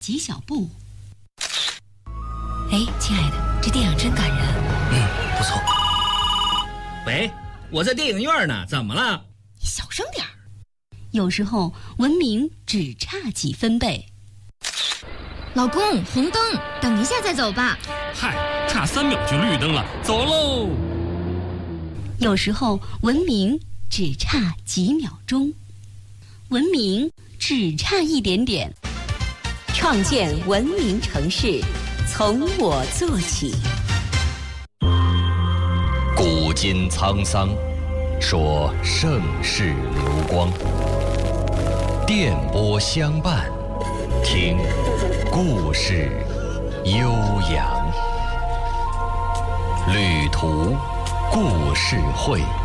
几小步。 哎，亲爱的，这电影真感人。 不错。 喂，我在电影院呢，怎么了？ 你小声点儿。有时候文明只差几分贝。 老公，红灯，等一下再走吧。 嗨，差3秒就绿灯了，走喽。 有时候文明只差几秒钟，文明只差一点点。 创建文明城市，从我做起。 古今沧桑，说盛世流光。电波相伴，听故事悠扬。旅途故事会。